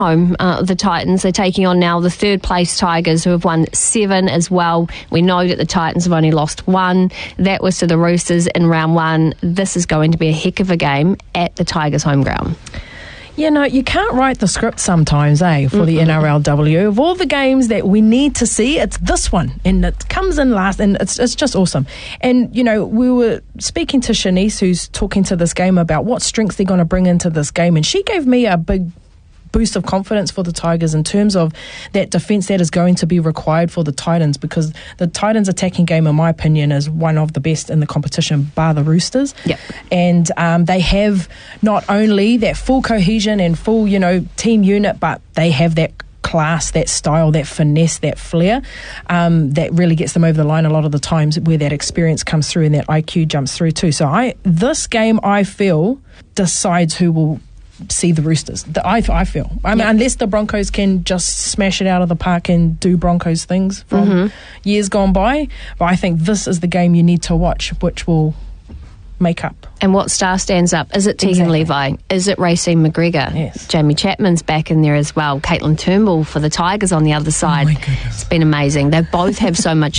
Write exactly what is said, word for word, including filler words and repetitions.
home, uh, the Titans. They're taking on now the third place Tigers, who have won seven as well. We know that the Titans have only lost one. That was to the Roosters in round one. This is going to be a heck of a game at the Tigers' home ground. You know, you can't write the script sometimes, eh, for mm-hmm. the N R L W. Of all the games that we need to see, it's this one. And it comes in last, and it's it's just awesome. And, you know, we were speaking to Shanice, who's talking to this game, about what strengths they're going to bring into this game. And she gave me a big boost of confidence for the Tigers in terms of that defence that is going to be required for the Titans, because the Titans attacking game, in my opinion, is one of the best in the competition, bar the Roosters. Yep. And um, they have not only that full cohesion and full, you know, team unit, but they have that class, that style, that finesse, that flair um, that really gets them over the line a lot of the times, where that experience comes through and that I Q jumps through too. So I this game, I feel, decides who will see the Roosters. The, I, I feel. I mean, yep. unless the Broncos can just smash it out of the park and do Broncos things from mm-hmm. years gone by. But I think this is the game you need to watch, which will make up. And what star stands up? Is it Tegan exactly. Levi? Is it Racine McGregor? Yes. Jamie Chapman's back in there as well. Caitlin Turnbull for the Tigers on the other side. Oh my goodness. It's been amazing. They both have so much